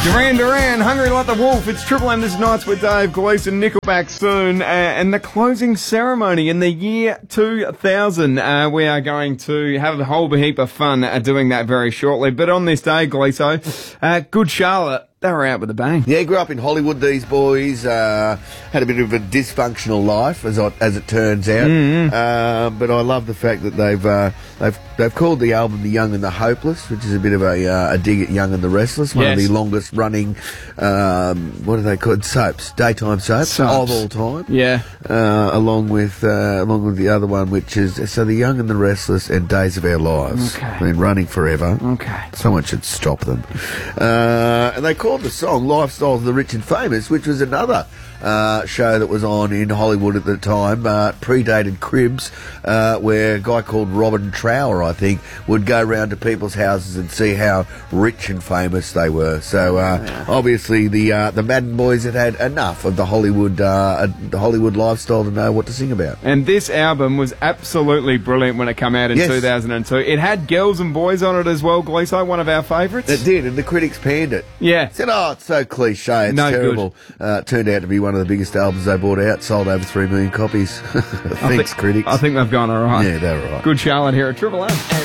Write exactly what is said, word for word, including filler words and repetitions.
Duran Duran, Hungry Like the Wolf. It's Triple M this night with Dave Gleeson. Nickelback soon. Uh, and the closing ceremony in the year two thousand. Uh, we are going to have a whole heap of fun uh, doing that very shortly. But on this day, Gleeso, uh, Good Charlotte, they were out with a bang. Yeah, grew up in Hollywood, these boys. Uh, had a bit of a dysfunctional life, as I, as it turns out. Mm-hmm. Uh, but I love the fact that they've uh, they've they've called the album "The Young and the Hopeless," which is a bit of a uh, a dig at Young and the Restless, one Yes. of the longest running, um, what are they called, soaps, daytime soaps, Soaps. of all time. Yeah. Uh, along with uh, along with the other one, which is so The Young and the Restless and Days of Our Lives. Okay. I mean, running forever. Okay. Someone should stop them. Uh, and they called the song Lifestyle of the Rich and Famous, which was another uh, show that was on in Hollywood at the time, uh, predated Cribs, uh, where a guy called Robin Trower, I think, would go round to people's houses and see how rich and famous they were. So uh, obviously the uh, the Madden boys had had enough of the Hollywood uh, the Hollywood lifestyle to know what to sing about. And this album was absolutely brilliant when it came out in Yes. two thousand two. It had girls and boys on it as well, Gleeso, one of our favourites. It did, and the critics panned it. Yeah. Said, oh, it's so cliche, it's No good. terrible. Uh, it turned out to be one of the biggest albums they brought out, sold over three million copies. I Thanks, thi- critics. I think they've gone all right. Yeah, they're all right. Good Charlotte here at Triple M.